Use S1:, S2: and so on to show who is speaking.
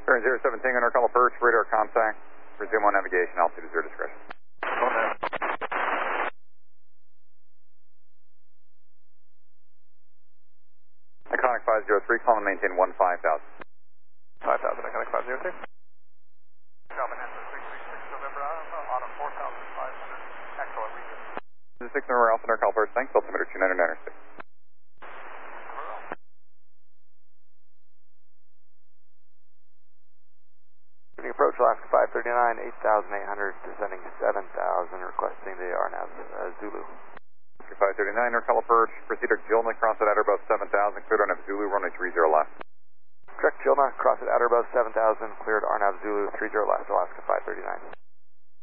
S1: Turn 017 on our call first, radar contact. Resume on navigation, altitude is your discretion. Iconic 503, call and maintain 15,000.
S2: 5,000, Iconic 503.
S3: Calvin Answer 336 November, auto 4,500, echo at Regent.
S1: This is 6 November Alpha, our call first, thanks, altimeter 299.6.
S2: Approach Alaska 539, 8,800, descending 7,000, requesting the RNAV Zulu.
S1: 539, our call approach, proceed to Gilna, cross at Atterbus 7,000, cleared RNAV Zulu, runway 30 left.
S2: Correct, Gilna, cross at Atterbus 7,000, cleared RNAV Zulu, 30 left, Alaska 539.